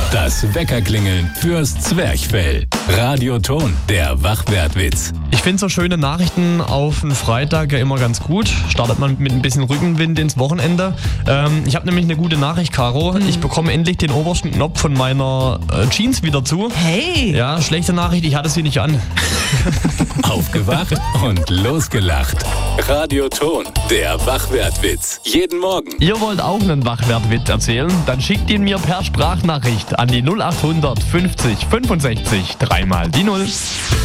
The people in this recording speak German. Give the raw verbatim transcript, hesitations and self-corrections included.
Das Weckerklingeln fürs Zwerchfell. Radioton, der Wachwertwitz. Ich finde so schöne Nachrichten auf einen Freitag ja immer ganz gut. Startet man mit ein bisschen Rückenwind ins Wochenende. Ähm, ich habe nämlich eine gute Nachricht, Caro. Hm. Ich bekomme endlich den obersten Knopf von meiner äh, Jeans wieder zu. Hey! Ja, schlechte Nachricht, ich hatte sie nicht an. Aufgewacht und losgelacht. Radioton, der Wachwertwitz. Jeden Morgen. Ihr wollt auch einen Wachwertwitz erzählen? Dann schickt ihn mir per Sprachnachricht an die null acht hundert fünfzig fünfundsechzig dreimal die null.